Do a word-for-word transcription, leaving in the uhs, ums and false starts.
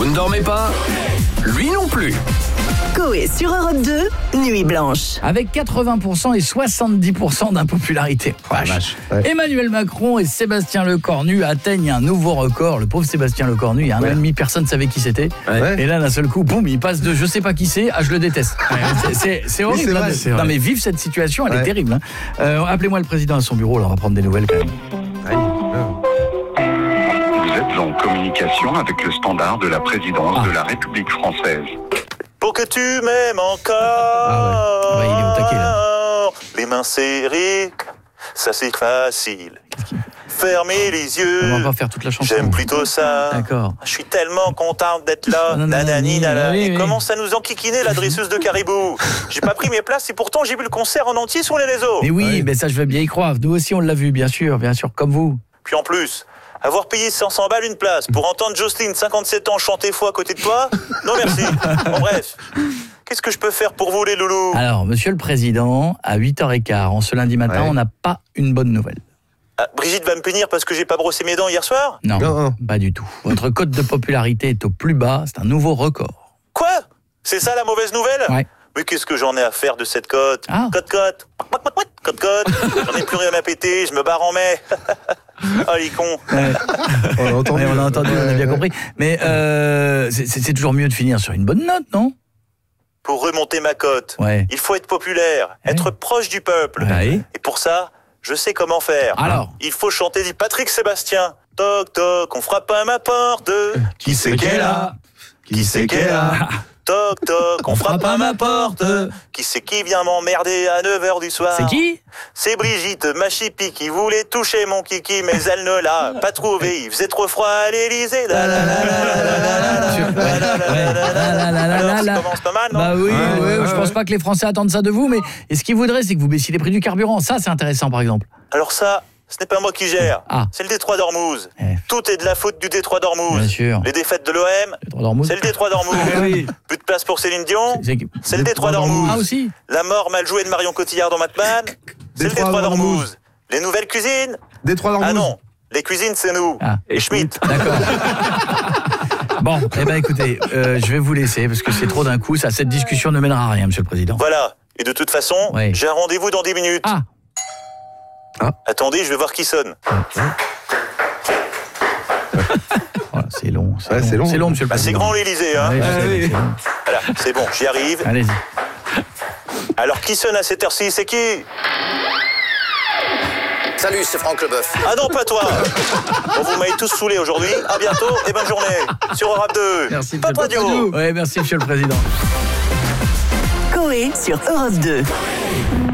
Vous ne dormez pas ? Lui non plus. Coé sur Europe deux, Nuit Blanche. Avec quatre-vingts pour cent et soixante-dix pour cent d'impopularité. Vache. Ouais. Emmanuel Macron et Sébastien Lecornu atteignent un nouveau record. Le pauvre Sébastien Lecornu, il y a un ouais. an et demi, personne ne savait qui c'était. Ouais. Et là, d'un seul coup, boum, il passe de je sais pas qui c'est à je le déteste. Ouais. C'est, c'est, c'est horrible. C'est vrai, c'est vrai. Non mais vive cette situation, elle ouais. est terrible. Hein. Euh, appelez-moi le président à son bureau, là, on va prendre des nouvelles quand même. Allez. Vous êtes en communication avec le standard de la présidence ah. de la République française. Pour que tu m'aimes encore. Ah ouais. Bah, il est au taquet, là. Les mains serrées, ça c'est facile. Fermez les yeux. On va pas faire toute la chanson. J'aime plutôt ça. D'accord. Je suis tellement contente d'être là. Nanani, nanani. Il commence à nous enquiquiner la dresseuse de Caribou. J'ai pas pris mes places et pourtant j'ai vu le concert en entier sur les réseaux. Mais oui, ouais. mais ça je veux bien y croire. Nous aussi on l'a vu, bien sûr, bien sûr, comme vous. Puis en plus, avoir payé cinq cents balles une place pour entendre Jocelyne, cinquante-sept ans, chanter faux à côté de toi ? Non merci. Bon bref, qu'est-ce que je peux faire pour vous les loulous ? Alors, monsieur le président, à huit heures quinze, en ce lundi matin, ouais. on n'a pas une bonne nouvelle. Ah, Brigitte va me punir parce que j'ai pas brossé mes dents hier soir ? Non, non, pas du tout. Votre cote de popularité est au plus bas, c'est un nouveau record. Quoi ? C'est ça la mauvaise nouvelle ? Ouais. Mais qu'est-ce que j'en ai à faire de cette cote ? Ah. Cote, cote, cote, cote, j'en ai plus rien à péter, je me barre en mai. Oh les cons. Ouais. On l'a entendu, ouais, on, l'a entendu ouais, on a bien ouais. compris. Mais euh, c'est, c'est toujours mieux de finir sur une bonne note, non ? Pour remonter ma cote, ouais. il faut être populaire, ouais. être proche du peuple. Ouais. Et pour ça, je sais comment faire. Alors ? Il faut chanter du Patrick Sébastien. Toc toc, on frappe à ma porte. Qui c'est qu'elle a ? Qui c'est qu'elle a ? Toc toc, on frappe à ma porte. Qui c'est qui vient m'emmerder à neuf heures du soir ? C'est qui ? C'est Brigitte, ma chipie, qui voulait toucher mon kiki, mais elle ne l'a pas trouvé. Il faisait trop froid à l'Élysée. Alors, ça commence pas mal, non ? Bah oui, ouais, ouais, ouais, je pense pas que les Français attendent ça de vous, mais et ce qu'ils voudraient, c'est que vous baissiez les prix du carburant. Ça, c'est intéressant, par exemple. Alors ça, ce n'est pas moi qui gère. Ah. C'est le Détroit d'Ormuz. Eh. Tout est de la faute du Détroit d'Ormuz. Bien sûr. Les défaites de l'O M, c'est le Détroit d'Ormuz. Oui. Plus de place pour Céline Dion, c'est, c'est, c'est le Détroit d'Ormuz. Ah aussi. La mort mal jouée de Marion Cotillard dans Batman, c'est le Détroit d'Ormuz. Les nouvelles cuisines, Détroit d'Ormuz. Ah non, les cuisines c'est nous. Ah. Et Schmitt. D'accord. Bon, eh ben écoutez, euh, je vais vous laisser parce que c'est trop d'un coup. Ça, cette discussion ne mènera à rien, monsieur le président. Voilà. Et de toute façon, oui. j'ai un rendez-vous dans dix minutes. Ah. Ah. Attendez, je vais voir qui sonne. Voilà, c'est long, c'est, ouais, long. c'est long. C'est long, monsieur le bah, président. C'est grand l'Élysée, hein. Oui, ah, sais, oui. c'est long. Voilà, c'est bon, j'y arrive. Allez-y. Alors, qui sonne à cette heure-ci ? C'est qui ? Salut, c'est Franck Leboeuf. Ah non, pas toi. Bon, vous m'avez tous saoulés aujourd'hui. À bientôt et bonne journée sur Europe deux. Merci, Pop Radio. Oui, merci, monsieur le président. Coé sur Europe deux.